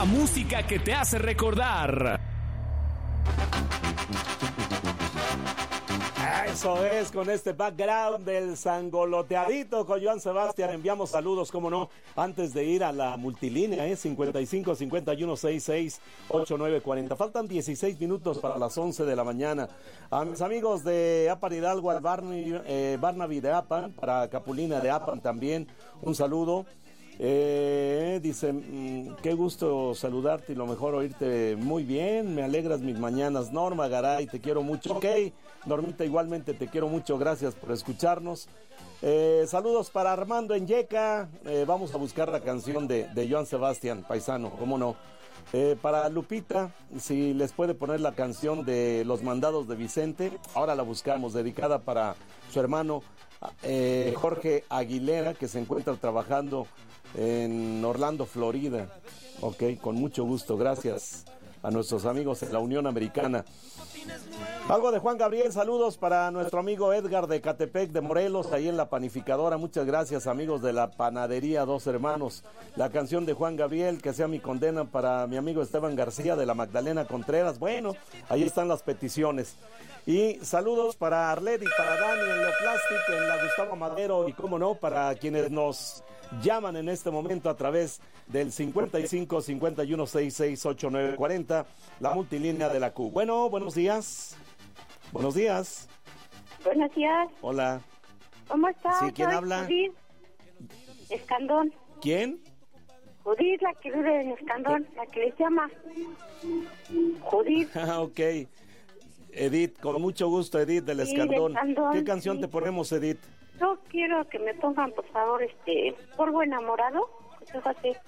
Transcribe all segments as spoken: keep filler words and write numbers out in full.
música que te hace recordar. Eso es, con este background del sangoloteadito con Joan Sebastián. Enviamos saludos, cómo no, antes de ir a la multilínea, ¿eh? cincuenta y cinco, cincuenta y uno, sesenta y seis, ochenta y nueve, cuarenta. Faltan dieciséis minutos para las once de la mañana. A mis amigos de Apan Hidalgo, al Barney, eh, Barnaby de Apan, para Capulina de Apan también, un saludo. Eh, dice, mmm, qué gusto saludarte y lo mejor oírte muy bien, me alegras mis mañanas. Norma Garay, te quiero mucho. Ok, Normita, igualmente te quiero mucho, gracias por escucharnos. Eh, saludos para Armando en Yeca. Eh, vamos a buscar la canción de, de Joan Sebastián, paisano, cómo no. Eh, para Lupita, si les puede poner la canción de Los Mandados de Vicente, ahora la buscamos, dedicada para su hermano eh, Jorge Aguilera, que se encuentra trabajando en Orlando, Florida. Ok, con mucho gusto, gracias a nuestros amigos de la Unión Americana. Algo de Juan Gabriel, saludos para nuestro amigo Edgar de Catepec de Morelos, ahí en la panificadora. Muchas gracias, amigos de la panadería Dos Hermanos. La canción de Juan Gabriel, Que sea mi condena, para mi amigo Esteban García de la Magdalena Contreras. Bueno, ahí están las peticiones. Y saludos para Arlet y para Dani en Leoplastic, en la Gustavo Madero, y cómo no, para quienes nos llaman en este momento a través del cincuenta y cinco, cincuenta y uno, sesenta y seis, ochenta y nueve, cuarenta, la multilínea de la Q. Bueno, buenos días. Buenos días. Buenos días. Hola. ¿Cómo estás? Sí, ¿quién Soy habla? Judith Escandón. ¿Quién? Judith, la que vive en Escandón, la que les llama. Judith. Ah, ok. Edith, con mucho gusto, Edith del Sí, Escandón. del Escandón, ¿Qué canción sí. te ponemos, Edith? Yo quiero que me pongan, por favor, este, Polvo Enamorado, José José.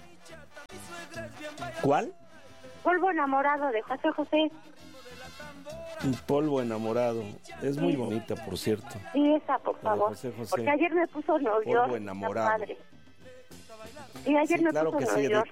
¿Cuál? Polvo Enamorado de José José. Un polvo enamorado. Es muy Sí. bonita, por cierto. Sí, esa, por La de favor. José José. Porque ayer me puso novio. Polvo Enamorado. Sí, ayer Sí, me claro puso que sí, novio. Edith.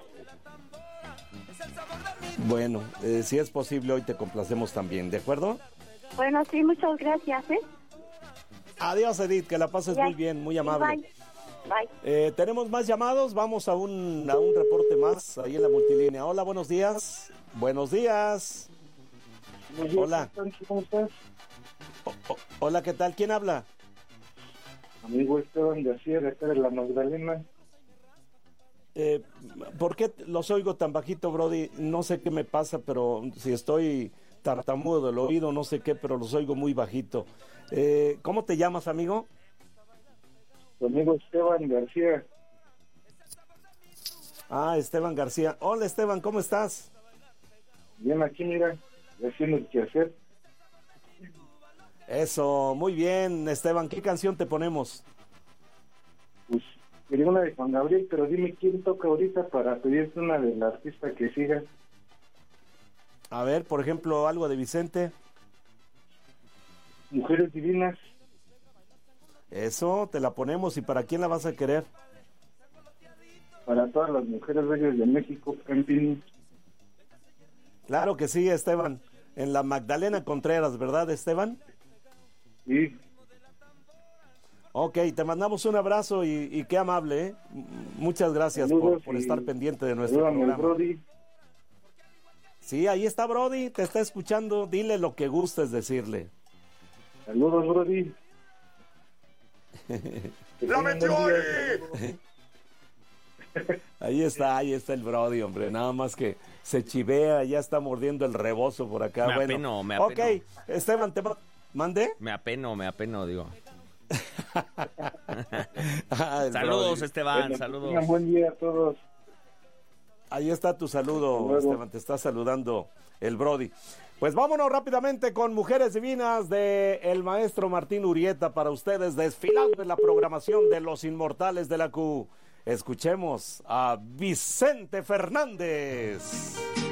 Bueno, eh, si es posible, hoy te complacemos también, ¿de acuerdo? Bueno, sí, muchas gracias, ¿eh? Adiós, Edith, que la pases Ya. muy bien, muy Sí, amable. Bye. Bye. Eh, tenemos más llamados, vamos a un, a un reporte más ahí en la multilínea. Hola, buenos días. Buenos días. Hola. ¿Cómo estás? O- o- hola, ¿qué tal? ¿Quién habla? Amigo Esteban García, de acá de la Magdalena. Eh, ¿Por qué los oigo tan bajito, Brody? No sé qué me pasa, pero si estoy tartamudo del oído, no sé qué, pero los oigo muy bajito. Eh, ¿Cómo te llamas, amigo? Tu amigo Esteban García. Ah, Esteban García. Hola, Esteban, ¿cómo estás? Bien, aquí mira, haciendo el quehacer. Eso, muy bien, Esteban. ¿Qué canción te ponemos? Pues quería una de Juan Gabriel, pero dime quién toca ahorita para pedirte una del artista que siga. A ver, por ejemplo, algo de Vicente. Mujeres Divinas. Eso, te la ponemos. ¿Y para quién la vas a querer? Para todas las mujeres bellas de México, Campini. Claro que sí, Esteban. En la Magdalena Contreras, ¿verdad, Esteban? Sí, Ok, te mandamos un abrazo y, y qué amable, ¿eh? M- Muchas gracias por, saludos por y estar pendiente de nuestro salúdame, programa. Brody. Sí, ahí está Brody, te está escuchando. Dile lo que gustes decirle. Saludos, Brody. ¡La metió ahí! Ahí está, ahí está el Brody, hombre. Nada más que se chivea, ya está mordiendo el rebozo por acá. Me bueno, apeno, me ok, apeno. Esteban, te ma- ¿mande? Me apeno, me apeno, digo. Ah, el Saludos, Brody. Esteban, Bueno, saludos. tengan buen día a todos. Ahí está tu saludo, Hasta luego. Esteban, te está saludando el Brody. Pues vámonos rápidamente con Mujeres Divinas de el maestro Martín Urieta para ustedes, desfilando en la programación de Los Inmortales de la Q. Escuchemos a Vicente Fernández.